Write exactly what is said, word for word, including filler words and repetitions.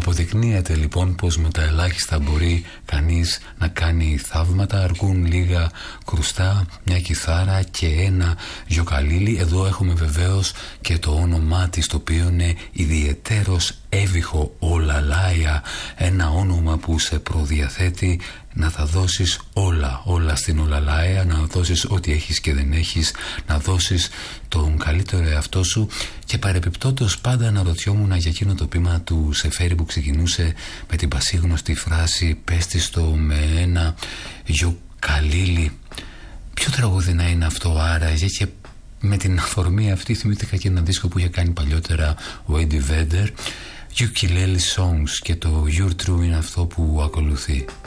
Αποδεικνύεται λοιπόν πως με τα ελάχιστα μπορεί κανείς να κάνει θαύματα. Αρκούν λίγα κρουστά, μια κιθάρα και ένα γιοκαλίλι. Εδώ έχουμε βεβαίως και το όνομά της, το οποίο είναι ιδιαιτέρως έβυχο, ο Λαλάια, ένα όνομα που σε προδιαθέτει να θα δώσεις όλα, όλα στην Ολαλάια, να δώσεις ό,τι έχεις και δεν έχεις, να δώσεις τον καλύτερο εαυτό σου. Και παρεπιπτόντως πάντα αναρωτιόμουν για εκείνο το ποίημα του Σεφέρη που ξεκινούσε με την πασίγνωστη φράση «Πες της το με ένα γιοκαλίλι». Ποιο τραγούδι να είναι αυτό άραγε? Και με την αφορμή αυτή θυμήθηκα και ένα δίσκο που είχε κάνει παλιότερα ο Eddie Vedder, Ukulele Songs, και το You're True είναι αυτό που ακολουθεί.